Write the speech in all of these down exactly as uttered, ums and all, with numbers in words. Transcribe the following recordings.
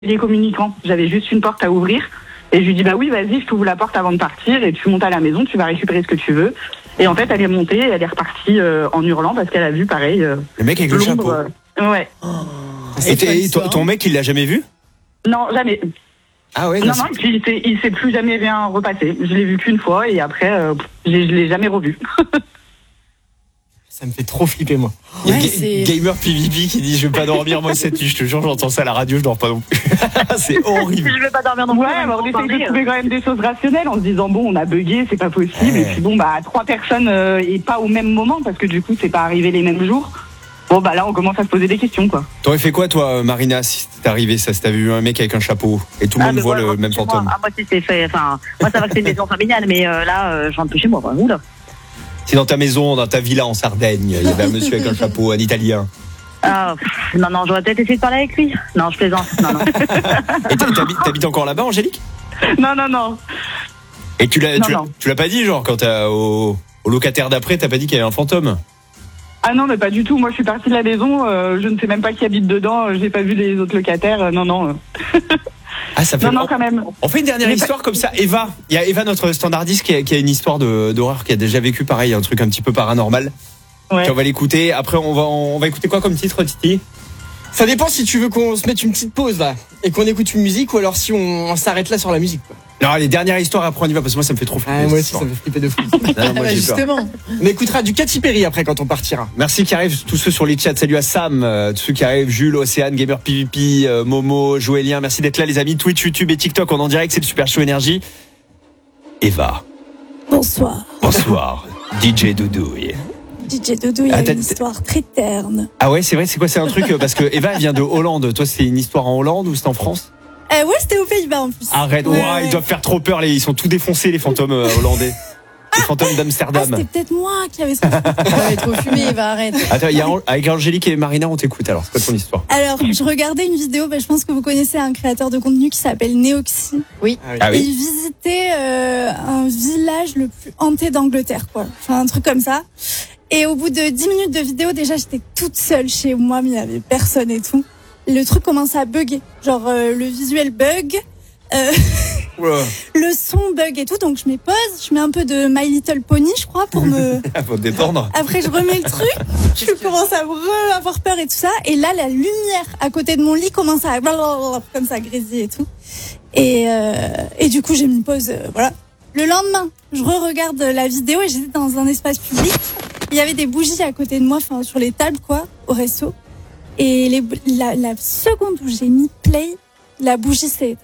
les communicants. J'avais juste une porte à ouvrir. Et je lui dis, bah oui, vas-y, je t'ouvre la porte avant de partir et tu montes à la maison, tu vas récupérer ce que tu veux. Et en fait, elle est montée et elle est repartie euh, en hurlant parce qu'elle a vu, pareil... Euh, le mec avec le chapeau. Euh, ouais. Oh. Et, et ton, ton mec, il l'a jamais vu? Non, jamais. Ah ouais. Non, non, et puis il s'est, il s'est plus jamais rien repassé. Je l'ai vu qu'une fois et après, euh, je l'ai jamais revu. Ça me fait trop flipper, moi. Il y a ouais, Ga- Gamer P V P qui dit je vais pas dormir moi cette nuit, je te jure, j'entends ça à la radio, je dors pas non plus. C'est horrible. Je vais pas dormir non plus. Ouais, alors on essaye de trouver quand même des choses rationnelles en se disant bon, on a bugué, c'est pas possible. Ouais. Et puis bon, bah trois personnes euh, et pas au même moment parce que du coup, c'est pas arrivé les mêmes jours. Bon bah là, on commence à se poser des questions quoi. T'aurais fait quoi toi, Marina, si t'es arrivé ça, si t'avais vu un mec avec un chapeau et tout le ah, monde voit moi, le même fantôme? Moi, ah, moi si c'est fait, enfin, moi ça va que c'est une maison familiale, mais euh, là, euh, je rentre plus chez moi, quoi. Oula. Si dans ta maison, dans ta villa en Sardaigne, il y avait un monsieur avec un chapeau, un Italien. Ah, pff, non, non, j'aurais peut-être essayé de parler avec lui. Non, je plaisante. Non, non. Et t'habites, t'habites encore là-bas, Angélique? Non, non, non. Et tu l'as, non, tu, non. tu l'as pas dit, genre, quand t'as au, au locataire d'après, t'as pas dit qu'il y avait un fantôme? Ah non, mais pas du tout. Moi, je suis partie de la maison, euh, je ne sais même pas qui habite dedans, euh, j'ai pas vu les autres locataires, euh, non, non. Ah, ça fait non, non, quand même. On fait une dernière J'ai histoire pas... comme ça. Eva, il y a Eva, notre standardiste, qui a, qui a une histoire de, d'horreur, qui a déjà vécu pareil, un truc un petit peu paranormal. Ouais. Puis on va l'écouter. Après, on va, on va écouter quoi comme titre, Titi? Ça dépend si tu veux qu'on se mette une petite pause là et qu'on écoute une musique ou alors si on, on s'arrête là sur la musique, quoi. Non, les dernières histoires, après on y va parce que moi ça me fait trop flipper. Ah, moi aussi ça me fait flipper de fou. Non, moi, justement. On écoutera du Katy Perry après quand on partira. Merci qui arrivent, tous ceux sur les chats. Salut à Sam, euh, tous ceux qui arrivent, Jules, Océane, Gamer P V P, euh, Momo, Joélien. Merci d'être là les amis. Twitch, YouTube et TikTok, on est en direct, c'est le Super Show Énergie. Eva. Bonsoir. Bonsoir. D J Doudouille. D J Doudouille, ah, il y a une histoire très terne. Ah ouais, c'est vrai, c'est quoi, c'est un truc, parce que Eva elle vient de Hollande. Toi, c'est une histoire en Hollande ou c'est en France? Euh, ouais, c'était aux Pays-Bas en plus. Arrête, ouais, ouais, ils doivent faire trop peur, les, ils sont tout défoncés les fantômes euh, hollandais. Les fantômes d'Amsterdam. Ah, c'était peut-être moi qui avais ce ouais, trop fumé, il va arrêter. Attends, il y a, avec Angélique et Marina, on t'écoute alors, c'est quoi ton histoire? Alors, je regardais une vidéo, bah, je pense que vous connaissez un créateur de contenu qui s'appelle Neoxy. Oui. Ah oui. Et il visitait euh, un village le plus hanté d'Angleterre, quoi. Enfin, un truc comme ça. Et au bout de dix minutes de vidéo, déjà, j'étais toute seule chez moi, mais il n'y avait personne et tout. Le truc commence à bugger. Genre, euh, le visuel bug. Euh, ouais. Le son bug et tout, donc je mets pause, je mets un peu de My Little Pony, je crois, pour me... Faut détendre. Après, je remets le truc, je commence à re- avoir peur et tout ça, et là, la lumière à côté de mon lit commence à... comme ça, grésiller et tout. Et, euh, et du coup, j'ai mis pause, euh, voilà. Le lendemain, je re-regarde la vidéo et j'étais dans un espace public. Il y avait des bougies à côté de moi, enfin, sur les tables, quoi, au resto. Et les, la, la seconde où j'ai mis play, la bougie s'est éteinte.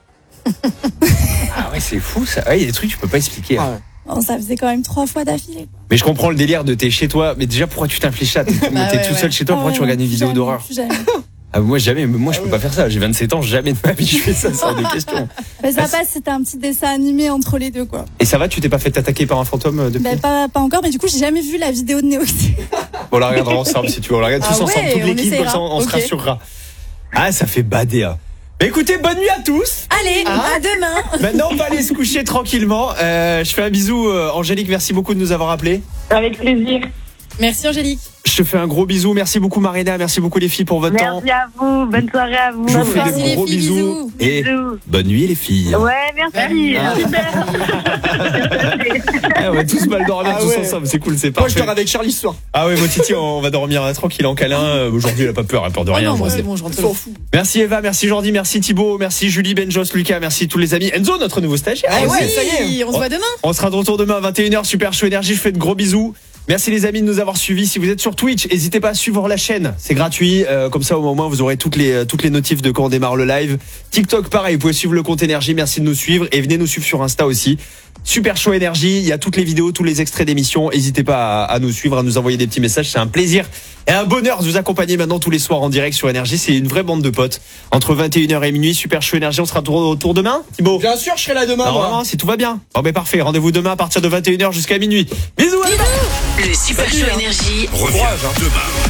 Ah ouais, c'est fou ça. Ouais, il y a des trucs que tu peux pas expliquer. Hein. Ah ouais. Bon, ça faisait quand même trois fois d'affilée. Mais je comprends le délire de t'es chez toi. Mais déjà, pourquoi tu t'infliges ça? T'es, bah t'es ouais, tout ouais. seul chez toi, pourquoi ah ouais, tu regardes une vidéo jamais, d'horreur? Jamais. Ah, moi, jamais. Moi, je peux pas faire ça. J'ai vingt-sept ans, jamais de ma vie je fais ça, c'est hors de question. Mais ça passe, c'était un petit dessin animé entre les deux, quoi. Et ça va, tu t'es pas fait attaquer par un fantôme depuis? Bah, pas, pas encore, mais du coup, j'ai jamais vu la vidéo de Neoxy. Bon, on la regardera ensemble si tu veux. On la regarde ah tous ouais, ensemble, toute l'équipe, comme ça, on okay. se rassurera. Ah, ça fait bader, hein. Écoutez, bonne nuit à tous. Allez, ah. à demain. Maintenant, on va aller se coucher tranquillement. Euh, je fais un bisou, euh, Angélique. Merci beaucoup de nous avoir appelés. Avec plaisir. Merci, Angélique. Je te fais un gros bisou. Merci beaucoup, Marina. Merci beaucoup, les filles, pour votre merci temps. Merci à vous. Bonne soirée à vous. Je vous fais merci des gros filles, bisous. bisous. Et bisous. Bonne nuit, les filles. Ouais, merci. Ah. Super. Ah, on va tous mal dormir ah, tous ouais. ensemble. C'est cool, c'est parfait. Moi, je dors avec Charlie ce soir. Ah ouais, moi, Titi, on va dormir hein, tranquille en câlin. Aujourd'hui, il a pas peur, il a peur de rien. Oh non, moi, c'est bon, je rentre. Merci Eva, merci Jordi, merci Thibaut, merci Julie, Benjos, Lucas, merci tous les amis. Enzo, notre nouveau stagiaire. Ah ouais, ça y est. On se voit demain. On sera de retour demain à vingt et une heures. Super Show Énergie. Je fais de gros bisous. Merci les amis de nous avoir suivis. Si vous êtes sur Twitch, n'hésitez pas à suivre la chaîne. C'est gratuit. Euh, comme ça, au moins, vous aurez toutes les toutes les notifs de quand on démarre le live. TikTok, pareil. Vous pouvez suivre le compte Énergie. Merci de nous suivre et venez nous suivre sur Insta aussi. Super Show Énergie. Il y a toutes les vidéos, tous les extraits d'émissions. N'hésitez pas à, à nous suivre, à nous envoyer des petits messages. C'est un plaisir et un bonheur de vous accompagner maintenant tous les soirs en direct sur Énergie. C'est une vraie bande de potes. Entre vingt et une heures et minuit, Super Show Énergie. On sera de retour demain, Thibaut. Bien sûr, je serai là demain. Normalement, si tout va bien. Bon, ben parfait. Rendez-vous demain à partir de vingt et une heures jusqu'à minuit. Bisous. À demain. Le Super Show Énergie revient demain.